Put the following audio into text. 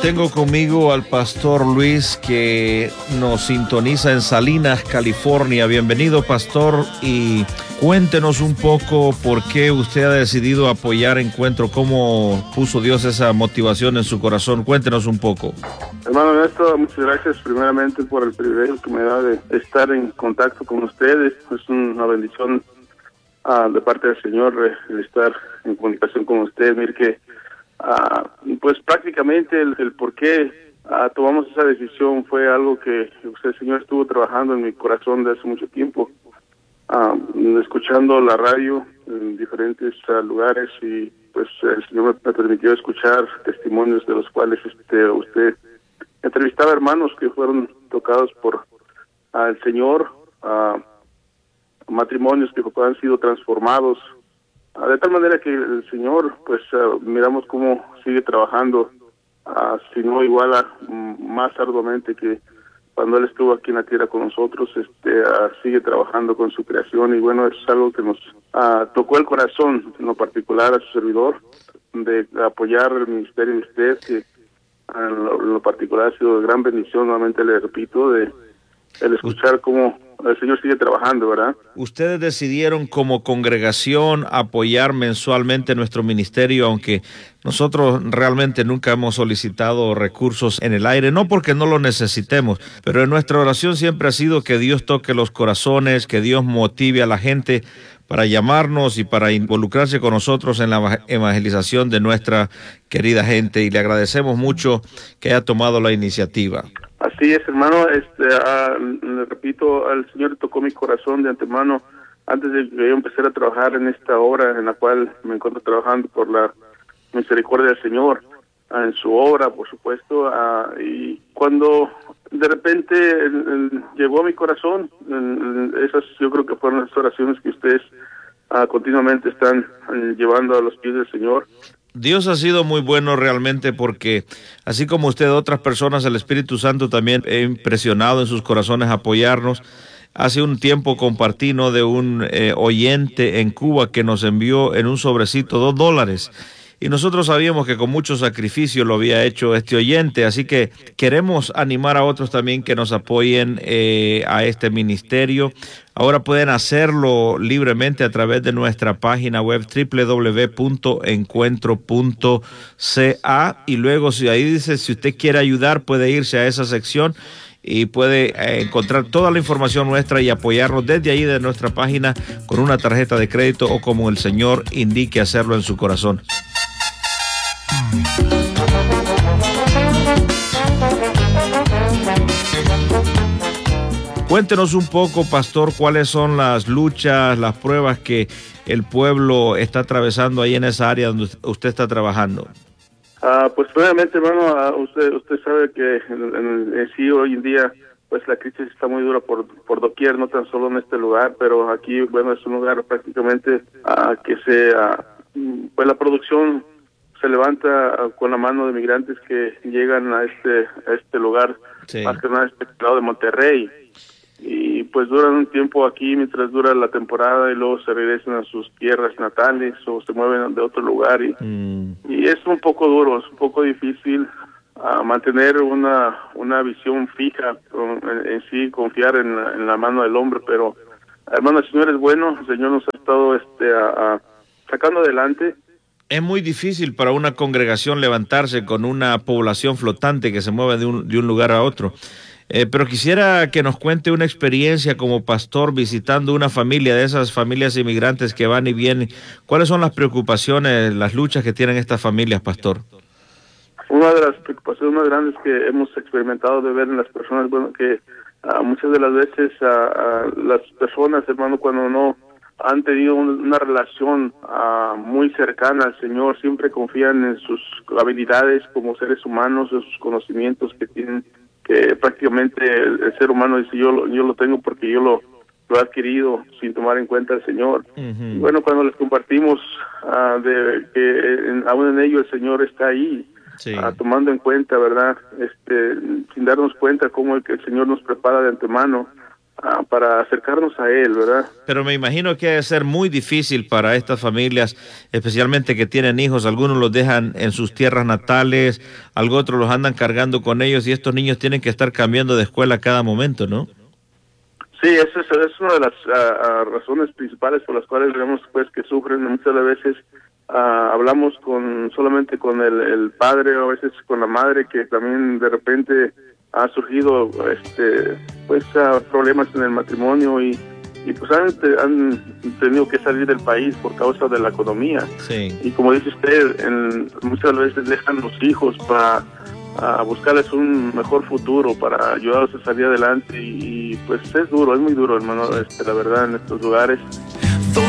tengo conmigo al pastor Luis, que nos sintoniza en Salinas, California. Bienvenido, pastor, y cuéntenos un poco por qué usted ha decidido apoyar Encuentro, cómo puso Dios esa motivación en su corazón. Cuéntenos un poco. Hermano Ernesto, muchas gracias primeramente por el privilegio que me da de estar en contacto con ustedes. Es una bendición de parte del Señor el estar en comunicación con ustedes. Mire que pues prácticamente el por qué tomamos esa decisión fue algo que el Señor estuvo trabajando en mi corazón de hace mucho tiempo, escuchando la radio en diferentes lugares, y pues el Señor me permitió escuchar testimonios de los cuales usted entrevistaba hermanos que fueron tocados por el Señor, matrimonios que han sido transformados, de tal manera que el Señor, pues miramos cómo sigue trabajando, si no igual más arduamente que cuando Él estuvo aquí en la tierra con nosotros. Sigue trabajando con su creación, y bueno, es algo que nos tocó el corazón, en lo particular a su servidor, de apoyar el ministerio de usted, que en lo particular ha sido de gran bendición. Nuevamente le repito, de el escuchar cómo el Señor sigue trabajando, ¿verdad? Ustedes decidieron como congregación apoyar mensualmente nuestro ministerio, aunque nosotros realmente nunca hemos solicitado recursos en el aire, no porque no lo necesitemos, pero en nuestra oración siempre ha sido que Dios toque los corazones, que Dios motive a la gente para llamarnos y para involucrarse con nosotros en la evangelización de nuestra querida gente, y le agradecemos mucho que haya tomado la iniciativa. Así es, hermano. Le repito, al Señor tocó mi corazón de antemano antes de que yo empezara a trabajar en esta obra en la cual me encuentro trabajando por la misericordia del Señor, en su obra, por supuesto, y cuando de repente llegó a mi corazón, esas yo creo que fueron las oraciones que ustedes continuamente están llevando a los pies del Señor. Dios ha sido muy bueno realmente, porque así como usted, otras personas, el Espíritu Santo también he impresionado en sus corazones a apoyarnos. Hace un tiempo compartí, ¿no?, de un oyente en Cuba que nos envió en un sobrecito $2. Y nosotros sabíamos que con mucho sacrificio lo había hecho este oyente, así que queremos animar a otros también que nos apoyen a este ministerio. Ahora pueden hacerlo libremente a través de nuestra página web www.encuentro.ca, y luego si ahí dice, si usted quiere ayudar, puede irse a esa sección y puede encontrar toda la información nuestra y apoyarnos desde ahí de nuestra página con una tarjeta de crédito o como el Señor indique hacerlo en su corazón. Cuéntenos un poco, pastor, cuáles son las luchas, las pruebas que el pueblo está atravesando ahí en esa área donde usted está trabajando. Pues primeramente, hermano, usted sabe que en sí hoy en día pues la crisis está muy dura por doquier, no tan solo en este lugar, pero aquí, bueno, es un lugar prácticamente que pues la producción se levanta con la mano de migrantes que llegan a este lugar, sí, más que nada a este lado de Monterrey, y pues duran un tiempo aquí mientras dura la temporada, y luego se regresan a sus tierras natales o se mueven de otro lugar, y es un poco duro, es un poco difícil mantener una visión fija en sí, confiar en la mano del hombre, pero hermano, el Señor es bueno, el Señor nos ha estado sacando adelante. Es muy difícil para una congregación levantarse con una población flotante que se mueve de un lugar a otro. Pero quisiera que nos cuente una experiencia como pastor visitando una familia de esas familias inmigrantes que van y vienen. ¿Cuáles son las preocupaciones, las luchas que tienen estas familias, pastor? Una de las preocupaciones más grandes que hemos experimentado de ver en las personas, bueno, que muchas de las veces las personas, hermano, cuando no han tenido una relación muy cercana al Señor, siempre confían en sus habilidades como seres humanos, en sus conocimientos que tienen, que prácticamente el ser humano dice, yo lo tengo porque yo lo he adquirido sin tomar en cuenta al Señor. Y bueno, cuando les compartimos de que aún en ello el Señor está ahí, sí, tomando en cuenta, ¿verdad? Sin darnos cuenta cómo el Señor nos prepara de antemano para acercarnos a Él, ¿verdad? Pero me imagino que debe ser muy difícil para estas familias, especialmente que tienen hijos. Algunos los dejan en sus tierras natales, algunos otros los andan cargando con ellos y estos niños tienen que estar cambiando de escuela a cada momento, ¿no? Sí, esa es una de las razones principales por las cuales vemos pues que sufren. Muchas de las veces hablamos solamente con el padre o a veces con la madre, que también de repente ha surgido problemas en el matrimonio y pues han tenido que salir del país por causa de la economía. Sí. Y como dice usted, muchas veces dejan los hijos para buscarles un mejor futuro, para ayudarlos a salir adelante y pues es duro, es muy duro, hermano, la verdad, en estos lugares.